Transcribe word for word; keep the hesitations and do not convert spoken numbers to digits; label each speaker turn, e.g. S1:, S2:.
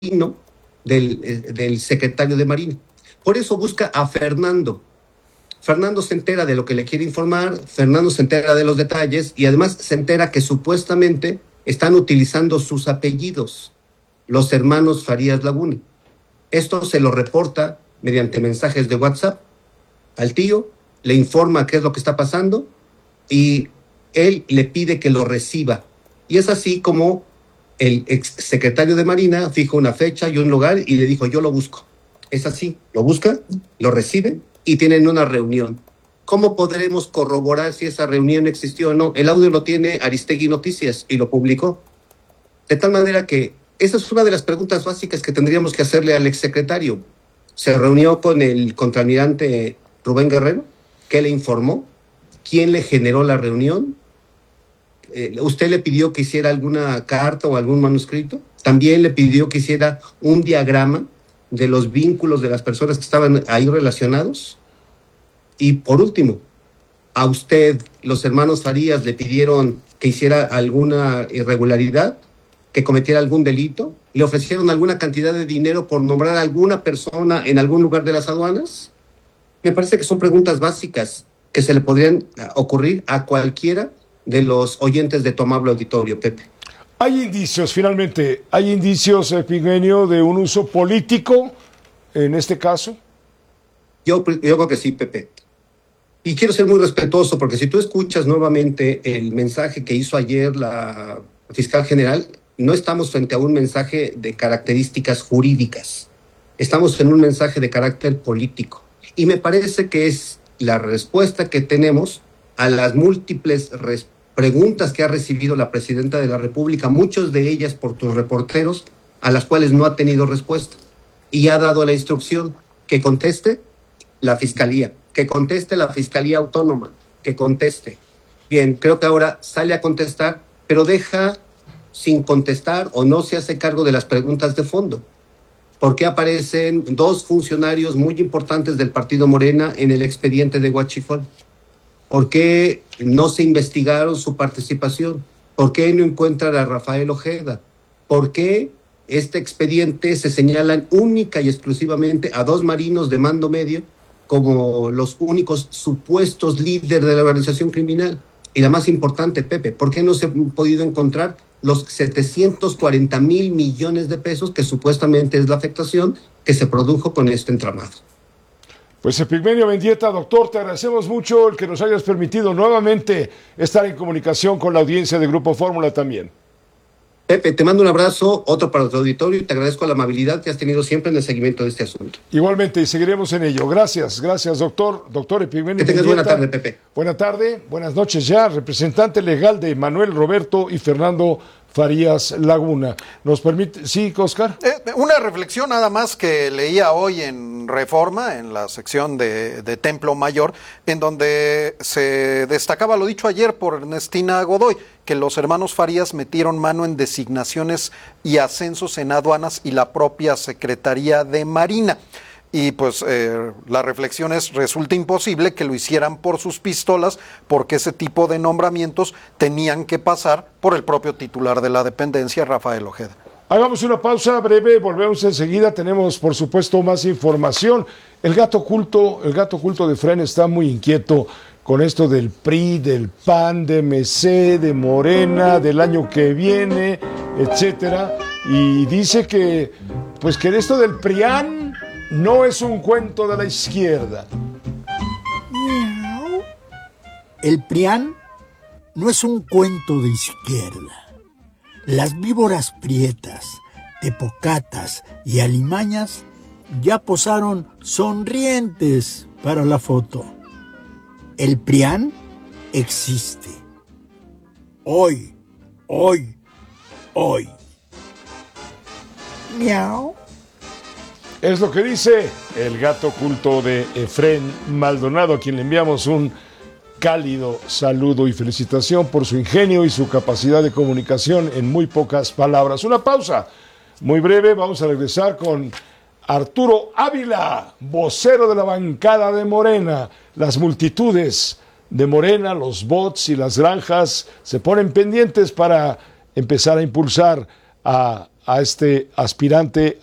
S1: del, del secretario de Marina. Por eso busca a Fernando. Fernando se entera de lo que le quiere informar, Fernando se entera de los detalles y además se entera que supuestamente están utilizando sus apellidos, los hermanos Farías Laguna. Esto se lo reporta mediante mensajes de WhatsApp al tío, le informa qué es lo que está pasando y él le pide que lo reciba. Y es así como el exsecretario de Marina fija una fecha y un lugar y le dijo, yo lo busco. Es así, lo busca, lo recibe y tienen una reunión. ¿Cómo podremos corroborar si esa reunión existió o no? El audio lo tiene Aristegui Noticias y lo publicó. De tal manera que esa es una de las preguntas básicas que tendríamos que hacerle al exsecretario. Se reunió con el contraalmirante Rubén Guerrero, ¿qué le informó? ¿Quién le generó la reunión? Eh, ¿Usted le pidió que hiciera alguna carta o algún manuscrito? También le pidió que hiciera un diagrama de los vínculos de las personas que estaban ahí relacionados. Y por último, ¿a usted los hermanos Farías le pidieron que hiciera alguna irregularidad, que cometiera algún delito? ¿Le ofrecieron alguna cantidad de dinero por nombrar a alguna persona en algún lugar de las aduanas? Me parece que son preguntas básicas que se le podrían ocurrir a cualquiera de los oyentes de tu amable auditorio, Pepe.
S2: Hay indicios, finalmente, hay indicios, Epigmenio, de un uso político en este caso.
S1: Yo, yo creo que sí, Pepe. Y quiero ser muy respetuoso, porque si tú escuchas nuevamente el mensaje que hizo ayer la fiscal general, no estamos frente a un mensaje de características jurídicas, estamos en un mensaje de carácter político. Y me parece que es la respuesta que tenemos a las múltiples res- preguntas que ha recibido la presidenta de la República, muchas de ellas por tus reporteros, a las cuales no ha tenido respuesta. Y ha dado la instrucción que conteste la Fiscalía, que conteste la Fiscalía Autónoma, que conteste. Bien, creo que ahora sale a contestar, pero deja sin contestar o no se hace cargo de las preguntas de fondo. ¿Por qué aparecen dos funcionarios muy importantes del partido Morena en el expediente de Huachifol? ¿Por qué no se investigaron su participación? ¿Por qué no encuentran a Rafael Ojeda? ¿Por qué este expediente se señalan única y exclusivamente a dos marinos de mando medio como los únicos supuestos líderes de la organización criminal? Y la más importante, Pepe, ¿por qué no se han podido encontrar los setecientos cuarenta mil millones de pesos que supuestamente es la afectación que se produjo con este entramado?
S2: Pues Epigmenio Mendieta, doctor, te agradecemos mucho el que nos hayas permitido nuevamente estar en comunicación con la audiencia de Grupo Fórmula también.
S1: Pepe, te mando un abrazo, otro para tu auditorio, y te agradezco la amabilidad que has tenido siempre en el seguimiento de este asunto.
S2: Igualmente, y seguiremos en ello. Gracias, gracias, doctor. Doctor Epigmenio
S1: Que tengas
S2: Mendieta.
S1: buena tarde, Pepe.
S2: Buena tarde, buenas noches ya. Representante legal de Manuel Roberto y Fernando Farías Laguna. ¿Nos permite? Sí, Oscar.
S3: Eh, una reflexión nada más que leía hoy en Reforma, en la sección de, de Templo Mayor, en donde se destacaba lo dicho ayer por Ernestina Godoy, que los hermanos Farías metieron mano en designaciones y ascensos en aduanas y la propia Secretaría de Marina. Y pues eh, la reflexión es, resulta imposible que lo hicieran por sus pistolas, porque ese tipo de nombramientos tenían que pasar por el propio titular de la dependencia, Rafael Ojeda.
S2: Hagamos una pausa breve, volvemos enseguida, tenemos por supuesto más información. El gato oculto, el gato oculto de Fren está muy inquieto con esto del P R I, del P A N, de M C, de Morena, del año que viene, etcétera. Y dice que, pues que esto del PRIAN no es un cuento de la izquierda.
S4: El PRIAN no es un cuento de izquierda. Las víboras prietas, tepocatas y alimañas ya posaron sonrientes para la foto. El PRIAN existe. Hoy, hoy, hoy. Miau.
S2: Es lo que dice el gato oculto de Efrén Maldonado, a quien le enviamos un cálido saludo y felicitación por su ingenio y su capacidad de comunicación en muy pocas palabras. Una pausa muy breve, vamos a regresar con Arturo Ávila, vocero de la bancada de Morena. Las multitudes de Morena, los bots y las granjas se ponen pendientes para empezar a impulsar a a este aspirante